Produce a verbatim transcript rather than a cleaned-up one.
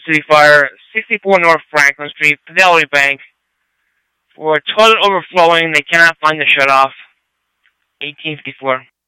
City Fire, sixty-four North Franklin Street, Fidelity Bank. For toilet overflowing, they cannot find the shutoff. eighteen fifty-four.